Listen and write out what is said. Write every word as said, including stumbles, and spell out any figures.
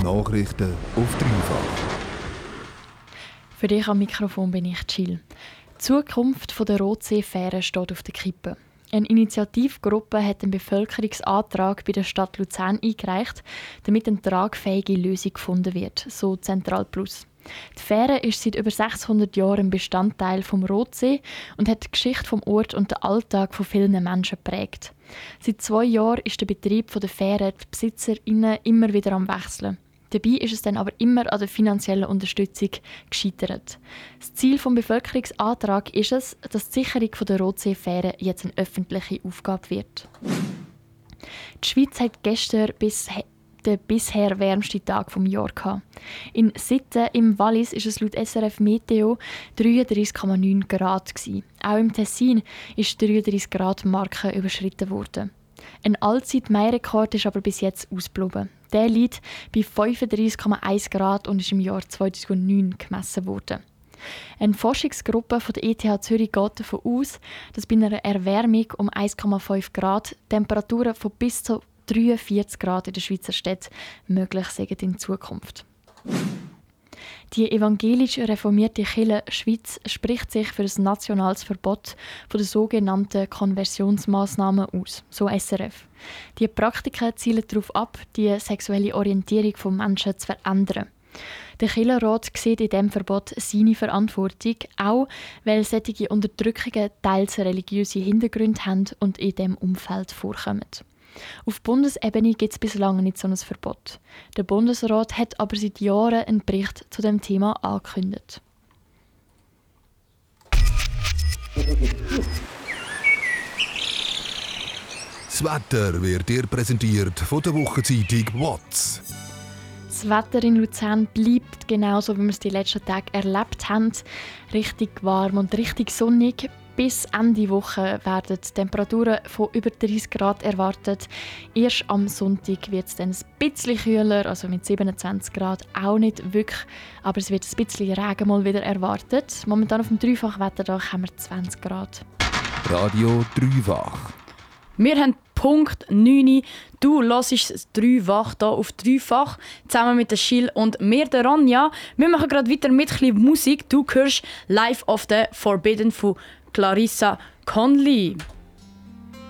Nachrichten auf dreifach. Für dich am Mikrofon bin ich Jill. Die Zukunft der Rotsee-Fähre steht auf der Kippe. Eine Initiativgruppe hat einen Bevölkerungsantrag bei der Stadt Luzern eingereicht, damit eine tragfähige Lösung gefunden wird, so Zentral Plus. Die Fähre ist seit über sechshundert Jahren ein Bestandteil vom Rotsee und hat die Geschichte vom Ort und den Alltag von vielen Menschen geprägt. Seit zwei Jahren ist der Betrieb der Fähre die BesitzerInnen immer wieder am Wechseln. Dabei ist es dann aber immer an der finanziellen Unterstützung gescheitert. Das Ziel des Bevölkerungsantrags ist es, dass die Sicherung der Rotsee-Fähre jetzt eine öffentliche Aufgabe wird. Die Schweiz hat gestern bis den bisher wärmsten Tag des Jahres gehabt. In Sitten im Wallis ist es laut S R F Meteo dreiunddreißig Komma neun Grad gewesen. Auch im Tessin ist die dreiunddreißig Grad Marke überschritten worden. Ein Allzeit-Mai-Rekord ist aber bis jetzt ausgeblieben. Der liegt bei fünfunddreißig Komma eins Grad und ist im Jahr zweitausendneun gemessen worden. Eine Forschungsgruppe von der E T H Zürich geht davon aus, dass bei einer Erwärmung um eins Komma fünf Grad Temperaturen von bis zu dreiundvierzig Grad in der Schweizer Städte möglich sind in Zukunft. Die evangelisch reformierte Kirche Schweiz spricht sich für ein nationales Verbot von den sogenannten Konversionsmaßnahmen aus, so S R F. Die Praktiken zielen darauf ab, die sexuelle Orientierung von Menschen zu verändern. Der Kirchenrat sieht in diesem Verbot seine Verantwortung, auch weil solche Unterdrückungen teils religiöse Hintergründe haben und in diesem Umfeld vorkommen. Auf Bundesebene gibt es bislang nicht so ein Verbot. Der Bundesrat hat aber seit Jahren einen Bericht zu dem Thema angekündigt. Das Wetter wird dir präsentiert von der Wochenzeitung W A Z Z. Das Wetter in Luzern bleibt genauso, wie wir es die letzten Tage erlebt haben. Richtig warm und richtig sonnig. Bis Ende Woche werden Temperaturen von über dreißig Grad erwartet. Erst am Sonntag wird es dann ein bisschen kühler, also mit siebenundzwanzig Grad auch nicht wirklich. Aber es wird ein bisschen Regen mal wieder erwartet. Momentan auf dem Dreifachwetterdach haben wir zwanzig Grad. Radio Dreifach. Wir haben Punkt neun. Du hörst das Dreifach hier auf Dreifach zusammen mit der Jill und mir, der Ronja. Wir machen gerade weiter mit ein bisschen Musik. Du hörst Live of the Forbidden von Clarissa Conley.